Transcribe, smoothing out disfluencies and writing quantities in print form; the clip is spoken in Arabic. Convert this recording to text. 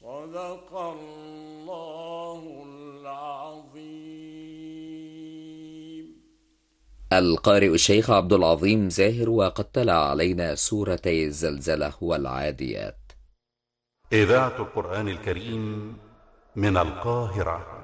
صدق الله العظيم. القارئ الشيخ عبد العظيم زاهر، وقد تلا علينا سورتي الزلزلة والعاديات. إذاعة القرآن الكريم من القاهرة.